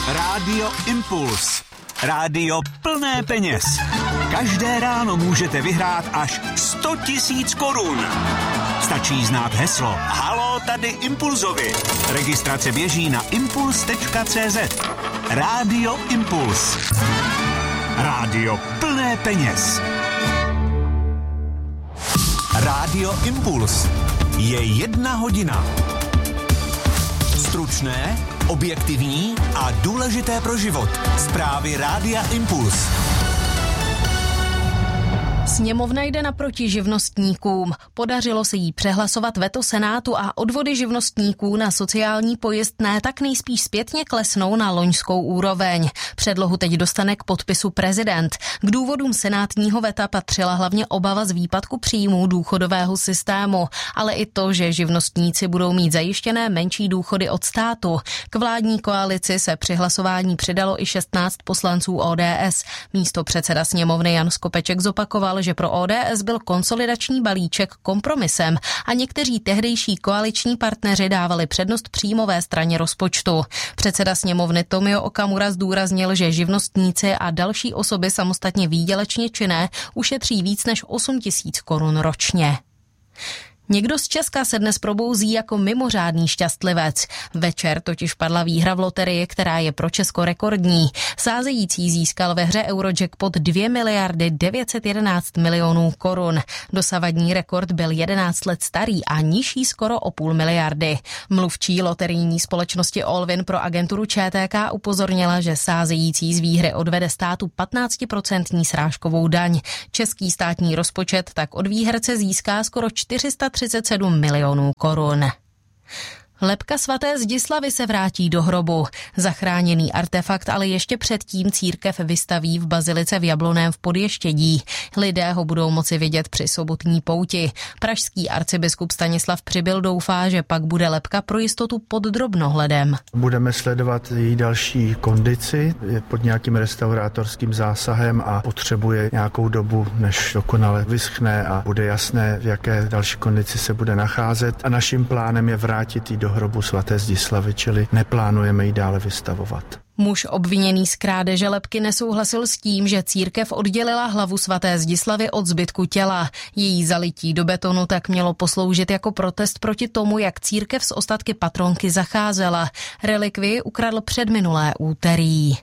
Rádio Impuls. Rádio plné peněz. Každé ráno můžete vyhrát až 100 000 korun. Stačí znát heslo Haló, tady Impulzovi. Registrace běží na impuls.cz. Rádio Impuls. Rádio plné peněz. Rádio Impuls. Je 1 hodina. Stručné, objektivní a důležité pro život. Zprávy Rádia Impuls. Sněmovna jde naproti živnostníkům. Podařilo se jí přehlasovat veto Senátu a odvody živnostníků na sociální pojistné tak nejspíš zpětně klesnou na loňskou úroveň. Předlohu teď dostane k podpisu prezident. K důvodům senátního veta patřila hlavně obava z výpadku příjmů důchodového systému, ale i to, že živnostníci budou mít zajištěné menší důchody od státu. K vládní koalici se při hlasování přidalo i 16 poslanců ODS. Místopředseda sněmovny Jan Skopeček zopakoval, že pro ODS byl konsolidační balíček kompromisem a někteří tehdejší koaliční partneři dávali přednost příjmové straně rozpočtu. Předseda sněmovny Tomio Okamura zdůraznil, že živnostníci a další osoby samostatně výdělečně činné ušetří víc než 8 000 korun ročně. Někdo z Česka se dnes probouzí jako mimořádný šťastlivec. Večer totiž padla výhra v loterii, která je pro Česko rekordní. Sázející získal ve hře Eurojackpot 2 miliardy 911 milionů korun. Dosavadní rekord byl 11 let starý a nižší skoro o 0,5 miliardy. Mluvčí loterijní společnosti Allwin pro agenturu ČTK upozornila, že sázející z výhry odvede státu 15% srážkovou daň. Český státní rozpočet tak od výherce získá skoro 437 milionů korun. Lebka svaté Zdislavy se vrátí do hrobu. Zachráněný artefakt ale ještě předtím církev vystaví v bazilice v Jablonném v Podještědí. Lidé ho budou moci vidět při sobotní pouti. Pražský arcibiskup Stanislav Přibyl doufá, že pak bude lebka pro jistotu pod drobnohledem. Budeme sledovat její další kondici, je pod nějakým restaurátorským zásahem a potřebuje nějakou dobu, než dokonale vyschne a bude jasné, v jaké další kondici se bude nacházet. A naším plánem je vrátit ji do hrobu svaté Zdislavy, čili neplánujeme ji dále vystavovat. Muž obviněný z krádeže lebky nesouhlasil s tím, že církev oddělila hlavu svaté Zdislavy od zbytku těla. Její zalití do betonu tak mělo posloužit jako protest proti tomu, jak církev s ostatky patronky zacházela. Relikvii ukradl předminulé úterý.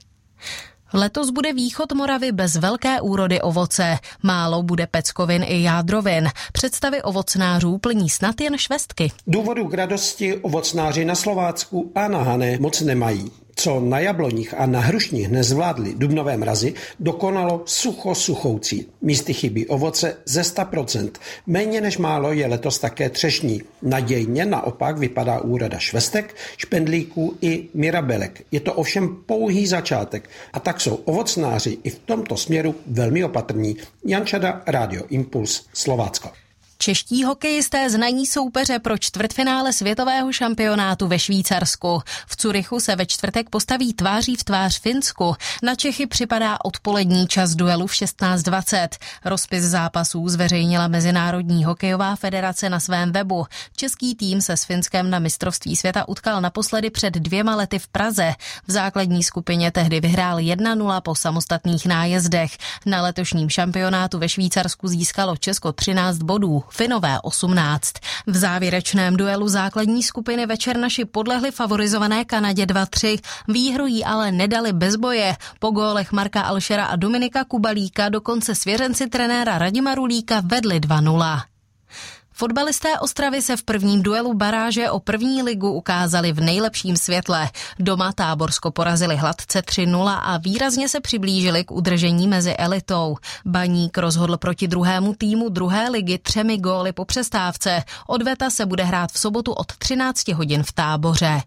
Letos bude východ Moravy bez velké úrody ovoce. Málo bude peckovin i jádrovin. Představy ovocnářů plní snad jen švestky. Důvodů k radosti ovocnáři na Slovácku a na Hané moc nemají. Co na jabloních a na hrušních nezvládli dubnové mrazy, dokonalo suchoucí. Místy chybí ovoce ze 100%. Méně než málo je letos také třešní. Nadějně naopak vypadá úroda švestek, špendlíků i mirabelek. Je to ovšem pouhý začátek. A tak jsou ovocnáři i v tomto směru velmi opatrní. Jan Čada, Rádio Impuls, Slovácko. Čeští hokejisté znají soupeře pro čtvrtfinále světového šampionátu ve Švýcarsku. V Curychu se ve čtvrtek postaví tváří v tvář Finsku. Na Čechy připadá odpolední čas duelu v 16:20. Rozpis zápasů zveřejnila Mezinárodní hokejová federace na svém webu. Český tým se s Finskem na mistrovství světa utkal naposledy před 2 lety v Praze. V základní skupině tehdy vyhrál 1-0 po samostatných nájezdech. Na letošním šampionátu ve Švýcarsku získalo Česko 13 bodů. Finové 18. V závěrečném duelu základní skupiny večer naši podlehli favorizované Kanadě 2-3. Výhru jí ale nedali bez boje. Po gólech Marka Alšera a Dominika Kubalíka dokonce svěřenci trenéra Radima Rulíka vedli 2-0. Fotbalisté Ostravy se v prvním duelu baráže o první ligu ukázali v nejlepším světle. Doma Táborsko porazili hladce 3-0 a výrazně se přiblížili k udržení mezi elitou. Baník rozhodl proti druhému týmu druhé ligy 3 góly po přestávce. Odveta se bude hrát v sobotu od 13 hodin v Táboře.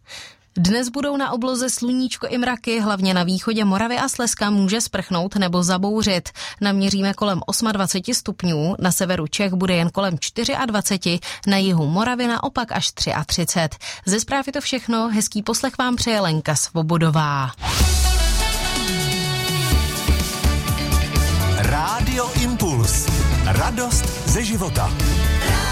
Dnes budou na obloze sluníčko i mraky, hlavně na východě Moravy a Slezska může sprchnout nebo zabouřit. Naměříme kolem 28 stupňů, na severu Čech bude jen kolem 24, na jihu Moravy naopak až 33. Ze zpráv je to všechno, hezký poslech vám přeje Lenka Svobodová. Rádio Impuls. Radost ze života.